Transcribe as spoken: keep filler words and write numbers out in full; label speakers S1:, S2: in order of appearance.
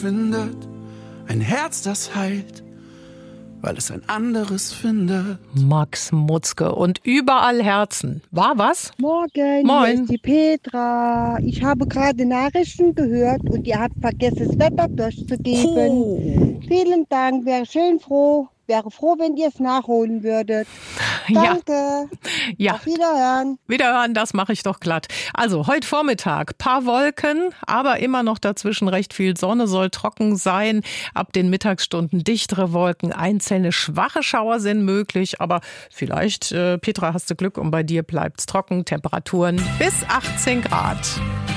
S1: verschwindet. Ein Herz, das heilt, weil es ein anderes findet.
S2: Max Mutzke und überall Herzen. War was?
S3: Morgen,
S2: Moin.
S3: hier ist die Petra. Ich habe gerade Nachrichten gehört und ihr habt vergessen, das Wetter durchzugeben.
S2: Oh.
S3: Vielen Dank, wäre schön froh. Wäre froh, wenn ihr es nachholen würdet. Danke.
S2: Ja.
S3: Auf Wiederhören.
S2: Wiederhören, das mache ich doch glatt. Also heute Vormittag, paar Wolken, aber immer noch dazwischen recht viel Sonne, soll trocken sein. Ab den Mittagsstunden dichtere Wolken, einzelne schwache Schauer sind möglich, aber vielleicht, äh, Petra, hast du Glück und bei dir bleibt's trocken. Temperaturen bis achtzehn Grad.